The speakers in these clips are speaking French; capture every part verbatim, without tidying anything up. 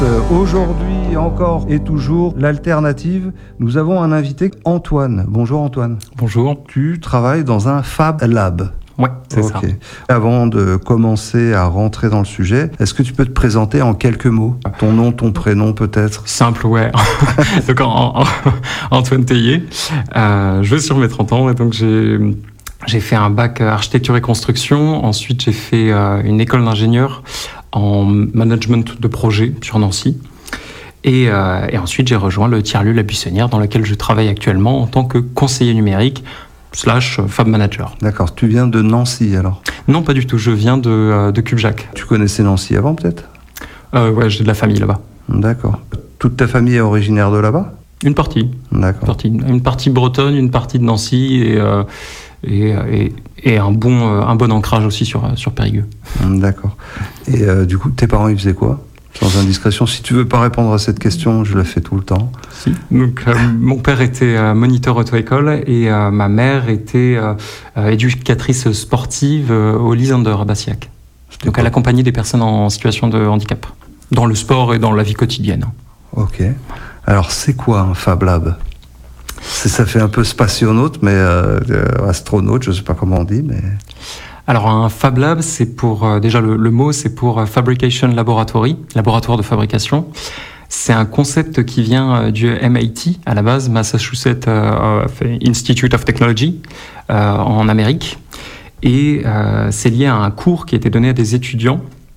Euh, aujourd'hui encore et toujours, l'alternative, nous avons un invité, Antoine. Bonjour Antoine. Bonjour. Tu travailles dans un Fab Lab. Ouais, c'est okay. ça. Avant de commencer à rentrer dans le sujet, est-ce que tu peux te présenter en quelques mots? Ton nom, ton prénom peut-être? Simple, ouais. Donc en, en, Antoine Tellier. Euh, je vais sur mes trente ans et donc j'ai, j'ai fait un bac architecture et construction. Ensuite, j'ai fait euh, une école d'ingénieur en management de projet sur Nancy. Et, euh, et ensuite, j'ai rejoint le tiers-lieu La Buissonnière dans lequel je travaille actuellement en tant que conseiller numérique slash Fab Manager. D'accord. Tu viens de Nancy alors? Non, pas du tout. Je viens de, de Cubjac. Tu connaissais Nancy avant peut-être? euh, Ouais, j'ai de la famille là-bas. D'accord. Toute ta famille est originaire de là-bas? Une partie. D'accord. Une partie, une partie bretonne, une partie de Nancy et, euh, et, et, et un, bon, un bon ancrage aussi sur, sur Périgueux. D'accord. Et euh, du coup, tes parents, ils faisaient quoi? Sans indiscrétion, si tu veux pas répondre à cette question, je la fais tout le temps. Si. Donc, euh, mon père était euh, moniteur auto-école et euh, ma mère était euh, euh, éducatrice sportive euh, au Lysander à Bassillac. Donc, elle accompagnait des personnes en situation de handicap, dans le sport et dans la vie quotidienne. Ok. Alors, c'est quoi un Fab Lab? C'est, ça fait un peu spationaute, mais euh, astronaute, je sais pas comment on dit, mais... Alors un Fab Lab, c'est pour, euh, déjà le, le mot, c'est pour Fabrication Laboratory, laboratoire de fabrication. C'est un concept qui vient euh, du M I T, à la base, Massachusetts euh, Institute of Technology, euh, en Amérique. Et euh, c'est lié à un cours qui a été donné à des étudiants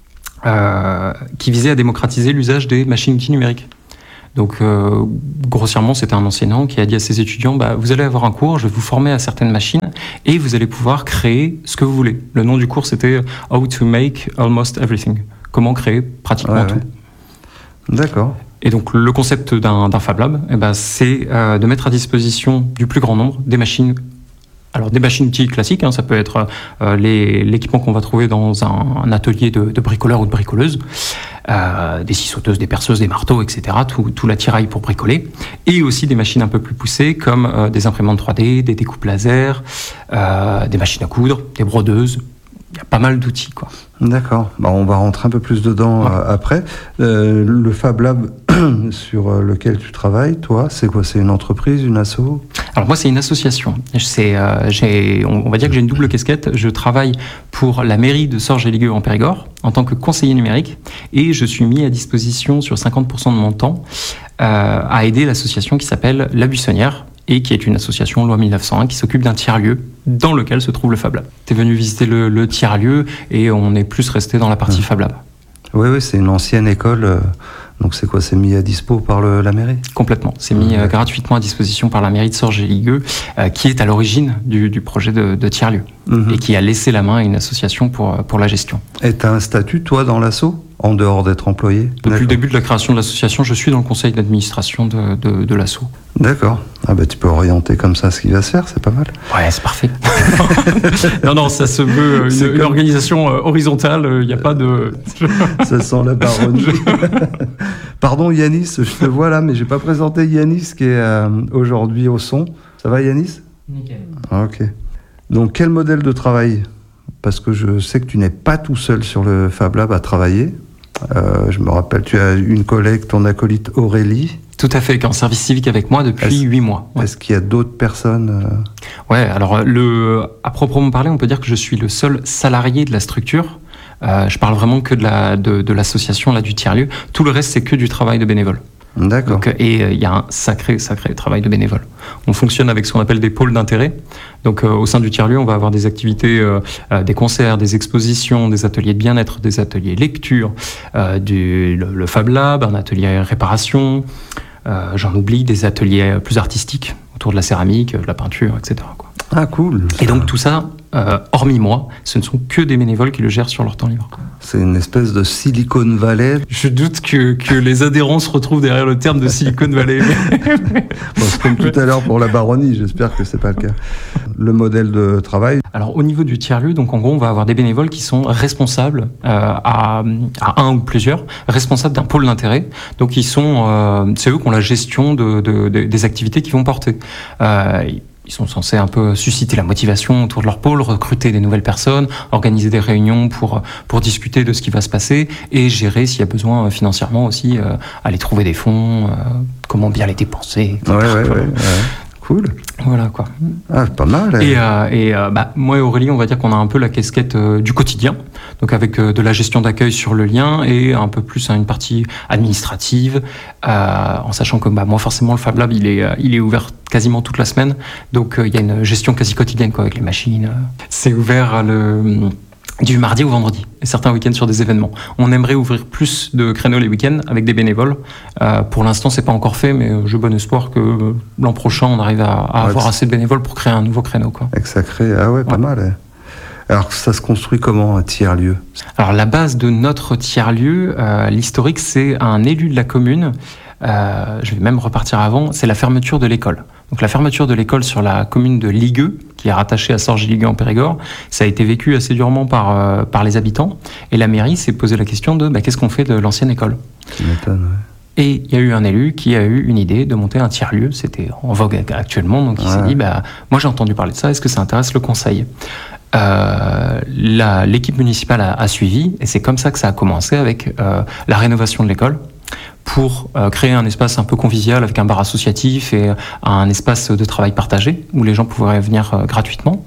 euh, qui visait à démocratiser l'usage des machines-outils numériques. Donc, euh, grossièrement, c'était un enseignant qui a dit à ses étudiants, bah, vous allez avoir un cours, je vais vous former à certaines machines et vous allez pouvoir créer ce que vous voulez. Le nom du cours, c'était How to make almost everything. Comment créer pratiquement ouais, tout. Ouais. D'accord. Et donc, le concept d'un, d'un Fab Lab, eh ben, c'est euh, de mettre à disposition du plus grand nombre des machines. Alors, des machines-outils classiques, hein, ça peut être euh, les, l'équipement qu'on va trouver dans un, un atelier de, de bricoleur ou de bricoleuse, euh, des scie sauteuses, des perceuses, des marteaux, et cetera, tout, tout l'attirail pour bricoler, et aussi des machines un peu plus poussées, comme euh, des imprimantes trois D, des découpes laser, euh, des machines à coudre, des brodeuses. Il y a pas mal d'outils, quoi. D'accord. Bah, on va rentrer un peu plus dedans ouais. euh, après. Euh, le Fab Lab sur lequel tu travailles, toi, c'est quoi? C'est une entreprise, une asso? Alors moi, c'est une association. C'est, euh, j'ai, on, on va dire que j'ai une double casquette. Je travaille pour la mairie de Sorges-et-Ligueux en Périgord en tant que conseiller numérique et je suis mis à disposition sur cinquante pour cent de mon temps euh, à aider l'association qui s'appelle La Buissonnière et qui est une association loi mille neuf cent un qui s'occupe d'un tiers-lieu dans lequel se trouve le Fab Lab. T'es venu visiter le, le tiers-lieu et on est plus resté dans la partie mmh. Fab Lab. Oui, oui, c'est une ancienne école. Euh, donc c'est quoi? C'est mis à dispo par le, la mairie? Complètement. C'est mis mmh. euh, gratuitement à disposition par la mairie de Sorges-et-Ligueux, euh, qui est à l'origine du, du projet de, de tiers-lieu mmh. et qui a laissé la main à une association pour, pour la gestion. Et tu as un statut, toi, dans l'asso, en dehors d'être employé? Depuis D'accord. le début de la création de l'association, je suis dans le conseil d'administration de, de, de l'asso. D'accord. Ah bah tu peux orienter comme ça ce qui va se faire, c'est pas mal. Ouais, c'est parfait. non, non, ça se veut une, comme... une organisation euh, horizontale, il n'y a pas de... ça sent la baronnie. Pardon Yanis, je te vois là, mais j'ai pas présenté Yanis qui est euh, aujourd'hui au son. Ça va Yanis? Nickel. Ah, ok. Donc quel modèle de travail? Parce que je sais que tu n'es pas tout seul sur le Fab Lab à travailler. Euh, je me rappelle, tu as une collègue, ton acolyte Aurélie. Tout à fait, qui est en service civique avec moi depuis huit mois. Ouais. Est-ce qu'il y a d'autres personnes euh... Ouais, alors le, à proprement parler, on peut dire que je suis le seul salarié de la structure. Euh, je parle vraiment que de, la, de, de l'association là, du tiers-lieu. Tout le reste, c'est que du travail de bénévole. D'accord. Donc, et il euh, y a un sacré, sacré travail de bénévole. On fonctionne avec ce qu'on appelle des pôles d'intérêt. Donc, euh, au sein du tiers-lieu, on va avoir des activités, euh, euh, des concerts, des expositions, des ateliers de bien-être, des ateliers lecture, euh, du, le, le Fab Lab, un atelier réparation, euh, j'en oublie, des ateliers plus artistiques autour de la céramique, de la peinture, et cetera, quoi. Ah, cool. Et donc, tout ça, euh, hormis moi, ce ne sont que des bénévoles qui le gèrent sur leur temps libre. C'est une espèce de Silicon Valley. Je doute que, que les adhérents se retrouvent derrière le terme de Silicon Valley. Bon, c'est comme tout à l'heure pour la baronnie, j'espère que c'est pas le cas. Le modèle de travail. Alors au niveau du tiers-lieu, donc en gros on va avoir des bénévoles qui sont responsables euh, à, à un ou plusieurs, responsables d'un pôle d'intérêt. Donc ils sont, euh, c'est eux qui ont la gestion de, de, de, des activités qu'ils vont porter. Euh, ils sont censés un peu susciter la motivation autour de leur pôle, recruter des nouvelles personnes, organiser des réunions pour pour discuter de ce qui va se passer et gérer s'il y a besoin financièrement aussi, euh, aller trouver des fonds, euh, comment bien les dépenser, et cetera. Ouais, ouais, ouais, ouais. Cool. Voilà quoi. Ah, pas mal. Et, euh, et euh, bah, moi et Aurélie, on va dire qu'on a un peu la casquette euh, du quotidien, donc avec euh, de la gestion d'accueil sur le lien et un peu plus hein, une partie administrative, euh, en sachant que bah, moi forcément le Fab Lab il est euh, il est ouvert quasiment toute la semaine, donc il euh, y a une gestion quasi quotidienne quoi avec les machines. C'est ouvert le du mardi au vendredi, et certains week-ends sur des événements. On aimerait ouvrir plus de créneaux les week-ends avec des bénévoles. Euh, pour l'instant, c'est pas encore fait, mais j'ai bon espoir que euh, l'an prochain, on arrive à, à ouais, avoir assez de bénévoles pour créer un nouveau créneau, quoi. Et que ça crée, ah ouais, pas ouais. mal. Hein. Alors, ça se construit comment, un tiers-lieu ? Alors, la base de notre tiers-lieu, euh, l'historique, c'est un élu de la commune. Euh, je vais même repartir avant, c'est la fermeture de l'école. Donc la fermeture de l'école sur la commune de Ligueux, qui est rattachée à Sorges-et-Ligueux en Périgord, ça a été vécu assez durement par, euh, par les habitants. Et la mairie s'est posé la question de bah, qu'est-ce qu'on fait de l'ancienne école ? Tu m'étonnes, ouais. Et il y a eu un élu qui a eu une idée de monter un tiers-lieu. C'était en vogue actuellement, donc il ouais. s'est dit bah, moi j'ai entendu parler de ça, est-ce que ça intéresse le conseil ? Euh, la, l'équipe municipale a, a suivi, et c'est comme ça que ça a commencé avec euh, la rénovation de l'école, pour euh, créer un espace un peu convivial avec un bar associatif et euh, un espace de travail partagé où les gens pourraient venir euh, gratuitement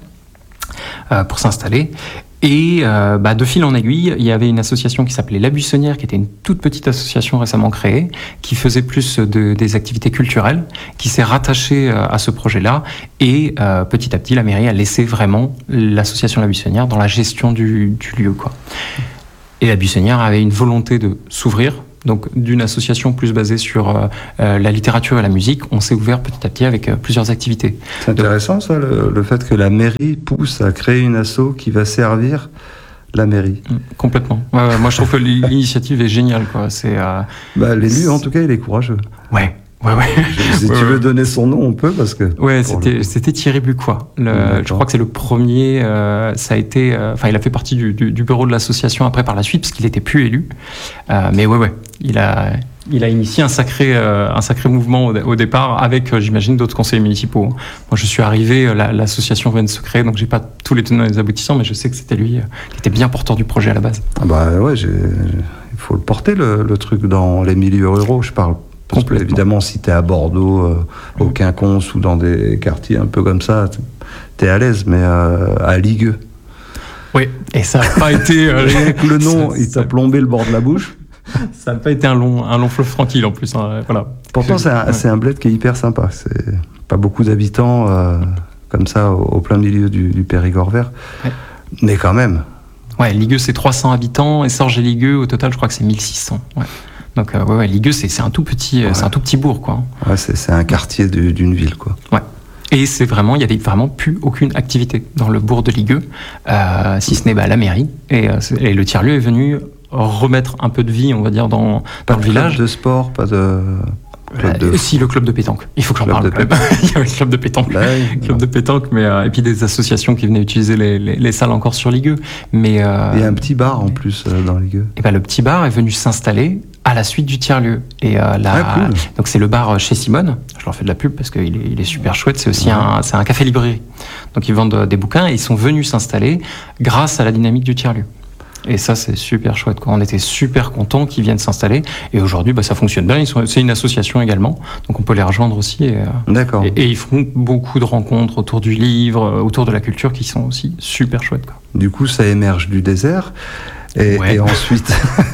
euh, pour s'installer. Et euh, bah, de fil en aiguille, il y avait une association qui s'appelait La Buissonnière, qui était une toute petite association récemment créée, qui faisait plus de, des activités culturelles, qui s'est rattachée euh, à ce projet-là. Et euh, petit à petit, la mairie a laissé vraiment l'association La Buissonnière dans la gestion du, du lieu, quoi. Et La Buissonnière avait une volonté de s'ouvrir. Donc, d'une association plus basée sur euh, la littérature et la musique, on s'est ouvert petit à petit avec euh, plusieurs activités. C'est intéressant, Donc, ça, le, le fait que la mairie pousse à créer une asso qui va servir la mairie. Complètement. Ouais, ouais, moi, je trouve que l'initiative est géniale, quoi. C'est, euh, bah, l'élu, en tout cas, il est courageux. Ouais. Ouais, ouais. Si tu veux donner son nom, on peut, parce que... Ouais, c'était, le... c'était Thierry Bucois. Le, je crois que c'est le premier, euh, ça a été... Enfin, euh, il a fait partie du, du, du bureau de l'association après par la suite, parce qu'il n'était plus élu. Euh, mais ouais, ouais, il a, il a initié un sacré, euh, un sacré mouvement au, au départ, avec, euh, j'imagine, d'autres conseillers municipaux. Moi, je suis arrivé, la, l'association venait de se créer, donc j'ai pas tous les tenants et les aboutissants, mais je sais que c'était lui euh, qui était bien porteur du projet à la base. Ah bah ouais, j'ai... il faut le porter, le, le truc, dans les milieux ruraux, je parle. Parce que, évidemment, si tu es à Bordeaux, euh, au Quinconce ou dans des quartiers un peu comme ça, tu es à l'aise, mais euh, à Ligueux. Oui, et ça n'a pas été... Euh, le nom, ça, il t'a plombé le bord de la bouche. Ça n'a pas été un long, un long fleuve tranquille en plus. Hein, voilà. Pourtant, c'est un, ouais. c'est un bled qui est hyper sympa. C'est pas beaucoup d'habitants euh, comme ça au, au plein milieu du, du Périgord vert. Ouais. Mais quand même. Ouais, Ligueux, c'est trois cents habitants, et Sorges-et-Ligueux, au total, je crois que c'est mille six cents. Ouais. Donc euh, ouais, ouais, Ligueux, c'est, c'est un tout petit, ouais. c'est un tout petit bourg, quoi. Ouais, c'est, c'est un quartier de, d'une ville, quoi. Ouais. Et c'est vraiment, il y avait vraiment plus aucune activité dans le bourg de Ligueux, euh, si ce n'est bah, la mairie. Et, euh, et le tiers-lieu est venu remettre un peu de vie, on va dire, dans, pas dans le village. Pas de sport, pas de. Club de... Euh, si, le club de pétanque. Il faut que j'en parle. Club. Il y avait le club de pétanque. Bah, oui, club non. de pétanque, mais euh, et puis des associations qui venaient utiliser les, les, les salles encore sur Ligueux. Mais euh, il y a un petit bar en plus euh, dans Ligueux. Et ben le petit bar est venu s'installer à la suite du tiers-lieu. Et euh, là, ah, cool. Donc c'est le bar chez Simone. Je leur fais de la pub parce qu'il est, il est super chouette. C'est aussi ouais. un, c'est un café librairie. Donc ils vendent des bouquins et ils sont venus s'installer grâce à la dynamique du tiers-lieu. Et ça, c'est super chouette, quoi. On était super contents qu'ils viennent s'installer. Et aujourd'hui, bah, ça fonctionne bien. Ils sont, c'est une association également. Donc, on peut les rejoindre aussi. Et, D'accord. Et, et ils font beaucoup de rencontres autour du livre, autour de la culture, qui sont aussi super chouettes, quoi. Du coup, ça émerge du désert. Et, ouais. et ensuite,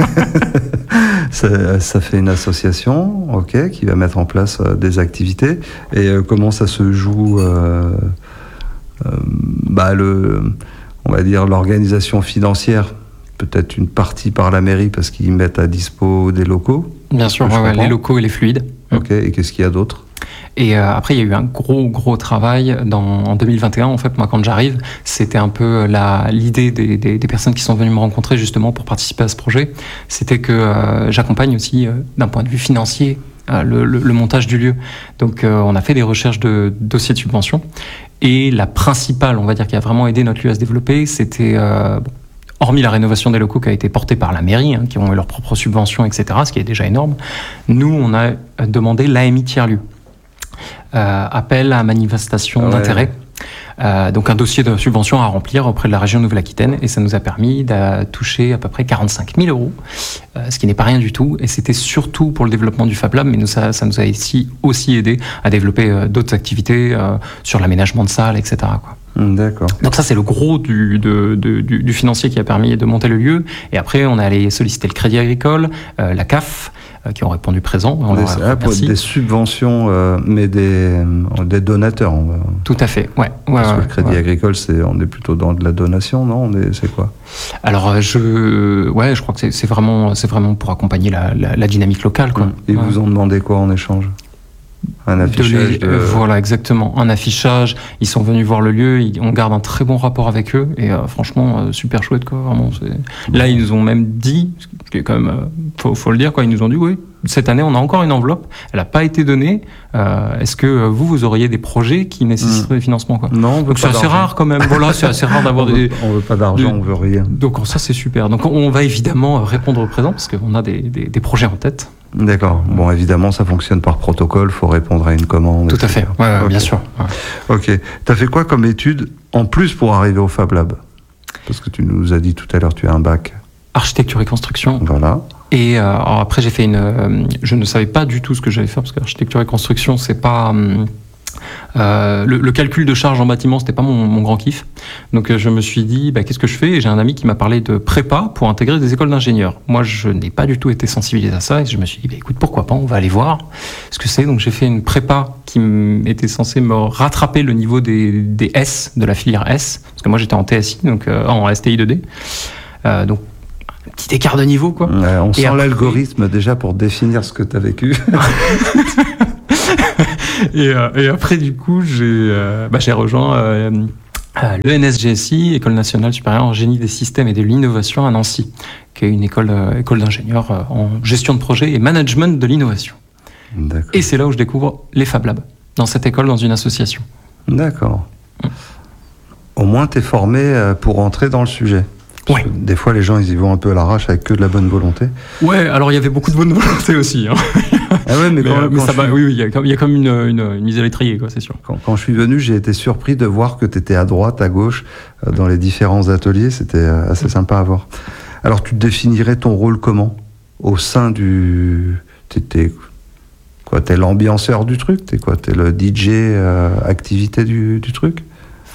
ça, ça fait une association, ok, qui va mettre en place euh, des activités. Et euh, comment ça se joue euh, euh, bah, le, on va dire l'organisation financière. Peut-être une partie par la mairie parce qu'ils mettent à dispo des locaux. Bien sûr, ouais, ouais, les locaux et les fluides. Ok, et qu'est-ce qu'il y a d'autre ? Et euh, après, il y a eu un gros, gros travail dans, en deux mille vingt et un. En fait, moi, quand j'arrive, c'était un peu la, l'idée des, des, des personnes qui sont venues me rencontrer justement pour participer à ce projet. C'était que euh, j'accompagne aussi, euh, d'un point de vue financier, euh, le, le, le montage du lieu. Donc, euh, on a fait des recherches de dossiers de subvention. Et la principale, on va dire, qui a vraiment aidé notre lieu à se développer, c'était... Euh, bon, hormis la rénovation des locaux qui a été portée par la mairie, hein, qui ont eu leurs propres subventions, et cetera, ce qui est déjà énorme, nous, on a demandé l'A M I tiers-lieu. euh, appel à manifestation ouais. d'intérêt. Euh, donc un dossier de subvention à remplir auprès de la région Nouvelle-Aquitaine, et ça nous a permis de toucher à peu près quarante-cinq mille euros, euh, ce qui n'est pas rien du tout, et c'était surtout pour le développement du Fab Lab, mais nous, ça, ça nous a aussi, aussi aidé à développer euh, d'autres activités euh, sur l'aménagement de salles, et cetera, quoi. D'accord. Donc ça, c'est le gros du, de, de, du, du financier qui a permis de monter le lieu. Et après, on est allé solliciter le Crédit Agricole, euh, la C A F, euh, qui ont répondu présent. On des, ah, pour des subventions, euh, mais des, des donateurs. On va... Tout à fait, ouais. ouais Parce ouais, que le Crédit ouais. Agricole, c'est, on est plutôt dans de la donation, non? On est, c'est quoi? Alors, je, ouais, je crois que c'est, c'est, vraiment, c'est vraiment pour accompagner la, la, la dynamique locale, quoi. Ils ouais. vous ont demandé quoi en échange? Un affichage les, de... euh, Voilà, exactement. Un affichage. Ils sont venus voir le lieu. Ils, on garde un très bon rapport avec eux. Et euh, franchement, euh, super chouette, quoi. Vraiment, c'est... Là, ils nous ont même dit, ce qui est quand même, euh, faut, faut le dire, quoi. Ils nous ont dit, oui, cette année, on a encore une enveloppe. Elle n'a pas été donnée. Euh, est-ce que euh, vous, vous auriez des projets qui nécessiteraient mmh. des financements, quoi? Non, on veut donc pas c'est assez d'argent. rare quand même. Voilà, c'est assez rare d'avoir on des. Veut, on veut pas d'argent, des... on veut rien. Donc ça, c'est super. Donc on va évidemment répondre au présent parce qu'on a des, des, des projets en tête. D'accord. Bon, évidemment, ça fonctionne par protocole. Faut répondre à une commande. Tout à fait. Ouais, ouais, okay. Bien sûr. Ouais. Ok. T'as fait quoi comme étude en plus pour arriver au Fab Lab? Parce que tu nous as dit tout à l'heure, tu as un bac. Architecture et construction. Voilà. Et euh, alors après, j'ai fait une. Euh, je ne savais pas du tout ce que j'allais faire parce que architecture et construction, c'est pas. Euh, Euh, le, le calcul de charge en bâtiment, c'était pas mon, mon grand kiff. Donc euh, je me suis dit, bah, qu'est-ce que je fais? Et j'ai un ami qui m'a parlé de prépa pour intégrer des écoles d'ingénieurs. Moi, je n'ai pas du tout été sensibilisé à ça, et je me suis dit, bah, écoute, pourquoi pas, on va aller voir ce que c'est. Donc j'ai fait une prépa qui était censée me rattraper le niveau des, des S, de la filière S, parce que moi j'étais en T S I, donc euh, en S T I deux D. Euh, donc un petit écart de niveau, quoi. Ouais, on et sent après... l'algorithme déjà pour définir ce que tu as vécu. et, euh, et après, du coup, j'ai, euh, bah, j'ai rejoint euh, euh, l'E N S G S I, École nationale supérieure en génie des systèmes et de l'innovation à Nancy, qui est une école, euh, école d'ingénieurs euh, en gestion de projet et management de l'innovation. D'accord. Et c'est là où je découvre les Fab Labs, dans cette école, dans une association. D'accord. Mmh. Au moins, tu es formé pour entrer dans le sujet. Oui. Des fois, les gens, ils y vont un peu à l'arrache avec que de la bonne volonté. Ouais, alors il y avait beaucoup de bonne volonté aussi. Hein. Ah ouais, mais, mais, quand, euh, mais quand ça je va, suis... oui, oui, il y a, il y a comme une, une, une mise à l'étrier, quoi, c'est sûr. Quand, quand je suis venu, j'ai été surpris de voir que tu étais à droite, à gauche, euh, dans les différents ateliers. C'était euh, assez sympa à voir. Alors, tu définirais ton rôle comment? Au sein du... T'étais... Quoi, t'es l'ambianceur du truc? T'es quoi? T'es le D J euh, activité du, du truc?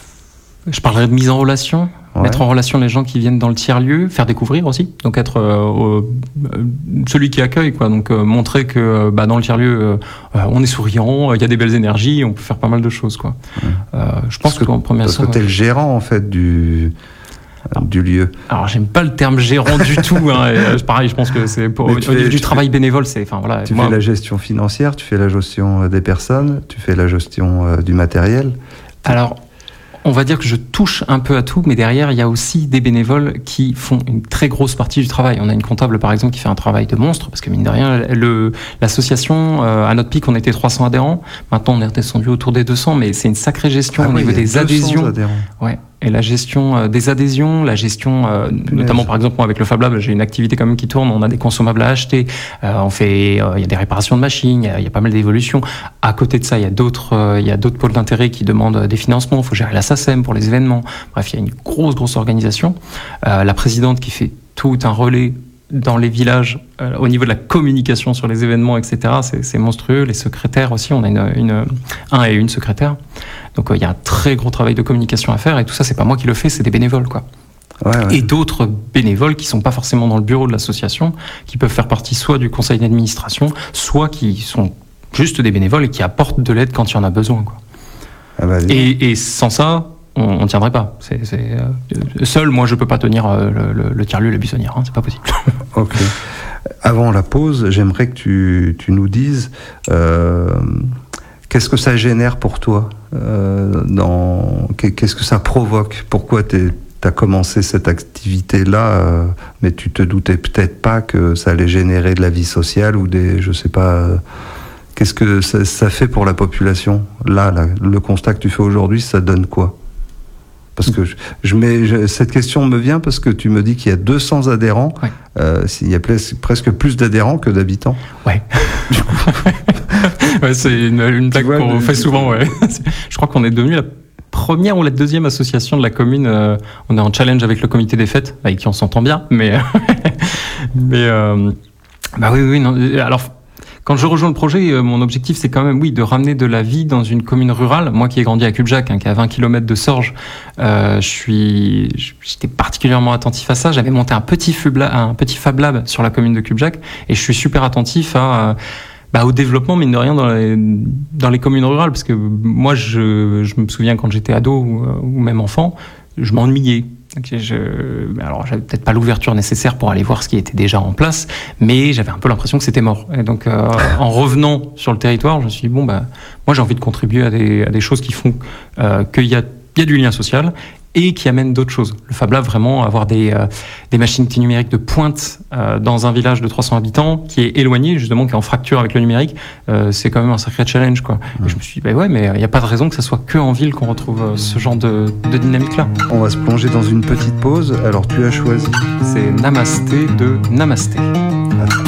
Je parlerais de mise en relation, ouais. Mettre en relation les gens qui viennent dans le tiers-lieu, faire découvrir aussi, donc être euh, euh, celui qui accueille, quoi. Donc euh, montrer que bah, dans le tiers-lieu, euh, on est souriant, il y a des belles énergies, on peut faire pas mal de choses, quoi. Ouais. Euh, je pense parce que, qu'en première parce que t'es ouais. le gérant en fait du alors, du lieu. Alors j'aime pas le terme gérant du tout. Hein, et, pareil, je pense que c'est pour, au niveau fais, du travail fais, bénévole, c'est enfin voilà. Tu moi, fais la gestion financière, tu fais la gestion des personnes, tu fais la gestion euh, du matériel. Alors. On va dire que je touche un peu à tout, mais derrière, il y a aussi des bénévoles qui font une très grosse partie du travail. On a une comptable, par exemple, qui fait un travail de monstre, parce que mine de rien, le, l'association, euh, à notre pic, on était trois cents adhérents. Maintenant, on est redescendu autour des deux cents, mais c'est une sacrée gestion ah au ouais, niveau des adhésions. Adhérents. Ouais. Et la gestion euh, des adhésions, la gestion, euh, notamment par exemple moi avec le Fab Lab, j'ai une activité quand même qui tourne, on a des consommables à acheter, euh, on fait, il euh, y a des réparations de machines, il y, y a pas mal d'évolutions. À côté de ça, il y a d'autres, il euh, y a d'autres pôles d'intérêt qui demandent des financements. Il faut gérer la SACEM pour les événements. Bref, il y a une grosse grosse organisation. Euh, la présidente qui fait tout un relais dans les villages, euh, au niveau de la communication sur les événements, et cetera. C'est, c'est monstrueux. Les secrétaires aussi, on a une, une, un et une secrétaire. Donc il euh, y a un très gros travail de communication à faire, et tout ça, c'est pas moi qui le fais, c'est des bénévoles, quoi. Ouais, ouais. Et d'autres bénévoles qui sont pas forcément dans le bureau de l'association, qui peuvent faire partie soit du conseil d'administration, soit qui sont juste des bénévoles et qui apportent de l'aide quand il y en a besoin, quoi. Ah bah, et, et sans ça, on ne tiendrait pas. C'est, c'est, euh, seul, moi, je peux pas tenir euh, le, le, le tiers-lieu, la buissonnière, hein, c'est pas possible. Ok. Avant la pause, j'aimerais que tu, tu nous dises euh, qu'est-ce que ça génère pour toi, euh, dans, qu'est-ce que ça provoque, pourquoi tu as commencé cette activité-là, euh, mais tu te doutais peut-être pas que ça allait générer de la vie sociale ou des, je sais pas. Euh, qu'est-ce que ça, ça fait pour la population? Là, là, le constat que tu fais aujourd'hui, ça donne quoi? Parce que je, je mets, je, cette question me vient parce que tu me dis qu'il y a deux cents adhérents. Ouais. Euh, il y a presque plus d'adhérents que d'habitants. Ouais. Du coup. ouais, Ouais, c'est une, une blague qu'on le... fait souvent, ouais. Je crois qu'on est devenu la première ou la deuxième association de la commune. Euh, on est en challenge avec le comité des fêtes, avec qui on s'entend bien, mais, mais euh, bah oui, oui, non. Alors, quand je rejoins le projet, euh, mon objectif, c'est quand même, oui, de ramener de la vie dans une commune rurale. Moi, qui ai grandi à Cubjac, hein, qui est à vingt kilomètres de Sorges, euh, je suis, j'étais particulièrement attentif à ça. J'avais monté un petit Fab Lab, un petit Fab Lab sur la commune de Cubjac, et je suis super attentif à, bah, au développement, mine de rien, dans les, dans les communes rurales, parce que moi, je, je me souviens quand j'étais ado ou, ou même enfant, je m'ennuyais. Je, alors, j'avais peut-être pas l'ouverture nécessaire pour aller voir ce qui était déjà en place, mais j'avais un peu l'impression que c'était mort. Et donc, euh, en revenant sur le territoire, je me suis dit, bon, bah, moi, j'ai envie de contribuer à des, à des choses qui font euh, qu'il y a, il y a du lien social et qui amènent d'autres choses. Le Fab Lab, vraiment, avoir des, euh, des machines numériques de pointe euh, dans un village de trois cents habitants qui est éloigné, justement, qui est en fracture avec le numérique, euh, c'est quand même un sacré challenge, quoi. Mmh. Et je me suis dit, bah ouais, mais il n'y a pas de raison que ça soit que en ville qu'on retrouve euh, ce genre de, de dynamique-là. On va se plonger dans une petite pause. Alors, tu as choisi. C'est Namasté de Namasté. Ah.